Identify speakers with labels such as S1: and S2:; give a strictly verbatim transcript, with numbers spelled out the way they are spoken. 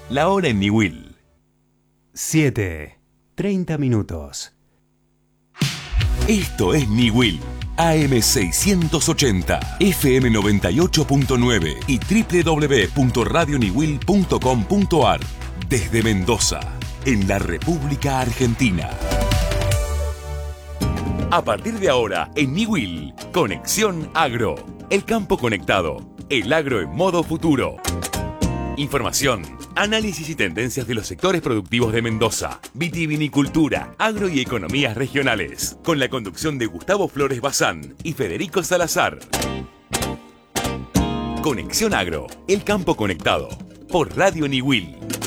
S1: La hora en Niwil.
S2: siete. treinta minutos.
S1: Esto es Niwil. A M seiscientos ochenta, F M noventa y ocho punto nueve y doble u doble u doble u punto radio niwil punto com punto a r. Desde Mendoza, en la República Argentina. A partir de ahora, en Niwil, Conexión Agro. El campo conectado. El agro en modo futuro. Información, análisis y tendencias de los sectores productivos de Mendoza, vitivinicultura, agro y economías regionales, con la conducción de Gustavo Flores Bazán y Federico Salazar. Conexión Agro, el campo conectado, por Radio Niwil.